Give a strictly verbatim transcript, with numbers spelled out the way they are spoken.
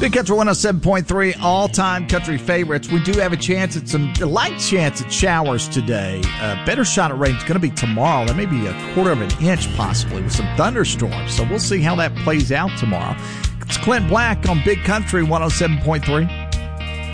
Big Country one oh seven point three, all-time country favorites. We do have a chance at some, a light chance at showers today. Uh, better shot at rain is going to be tomorrow. There may be a quarter of an inch possibly with some thunderstorms. So we'll see how that plays out tomorrow. It's Clint Black on Big Country one oh seven point three.